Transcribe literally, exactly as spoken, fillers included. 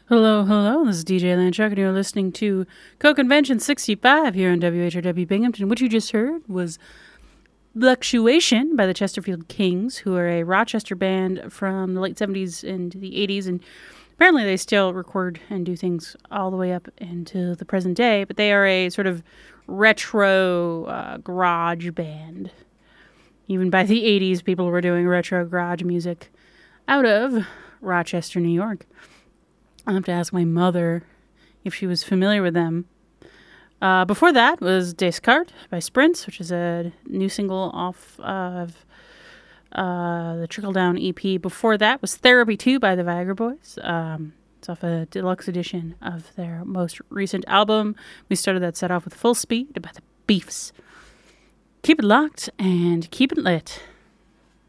Hello, hello. This is D J Landchuck, and you're listening to Co-Convention sixty-five here on W H R W Binghamton. What you just heard was Fluctuation by the Chesterfield Kings, who are a Rochester band from the late seventies and the eighties, and apparently they still record and do things all the way up into the present day, but they are a sort of retro uh, garage band. Even by the eighties, people were doing retro garage music out of Rochester, New York. I'll have to ask my mother if she was familiar with them. Uh, before that was Descartes by Sprints, which is a new single off of uh, the Trickle Down E P. Before that was Therapy two by the Viagra Boys. Um, it's off a deluxe edition of their most recent album. We started that set off with Full Speed by the Beefs. Keep it locked and keep it lit.